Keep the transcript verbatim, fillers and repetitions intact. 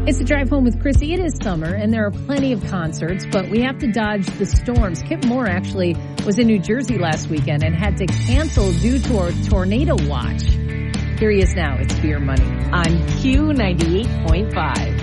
It's a drive home with Chrissy. It is summer, and there are plenty of concerts, but we have to dodge the storms. Kip Moore actually was in New Jersey last weekend and had to cancel due to a tornado watch. Here he is now. It's Beer Money on Q ninety-eight point five.